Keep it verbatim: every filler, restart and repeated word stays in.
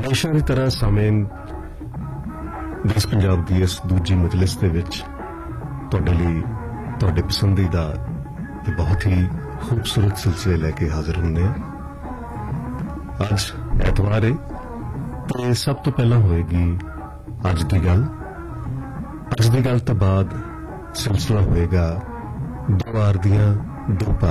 ਹਮੇਸ਼ਾ ਦੀ ਤਰ੍ਹਾਂ ਸਾਮੇਨ ਦੇਸ਼ ਪੰਜਾਬ ਦੀ ਇਸ ਦੂਜੀ ਮਜਲਿਸ ਦੇ ਵਿੱਚ ਤੁਹਾਡੇ ਲਈ ਤੁਹਾਡੇ ਪਸੰਦੀਦਾ ਤੇ ਬਹੁਤ ਹੀ ਖੂਬਸੂਰਤ ਸਿਲਸਿਲੇ ਲੈ ਕੇ ਹਾਜ਼ਰ ਹੁੰਦੇ ਹਾਂ। ਅੱਜ ਐਤਵਾਰ ਹੈ ਤੇ ਸਭ ਤੋਂ ਪਹਿਲਾਂ ਹੋਏਗੀ ਅੱਜ ਦੀ ਗੱਲ। ਅੱਜ ਦੀ ਗੱਲ ਤੋਂ ਬਾਅਦ ਸਿਲਸਿਲਾ ਹੋਏਗਾ ਦੋ ਵਾਰ ਦੀਆਂ ਦੋ